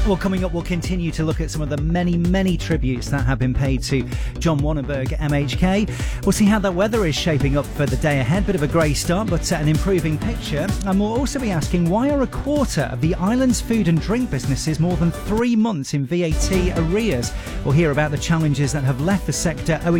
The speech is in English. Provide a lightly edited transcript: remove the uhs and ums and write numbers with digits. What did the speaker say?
Well, coming up, we'll continue to look at some of the many tributes that have been paid to John Wanenberg, MHK. We'll see how the weather is shaping up for the day ahead. Bit of a grey start, but an improving picture. And we'll also be asking, why are a quarter of the island's food and drink businesses more than 3 months in VAT arrears? We'll hear about the challenges that have left the sector owing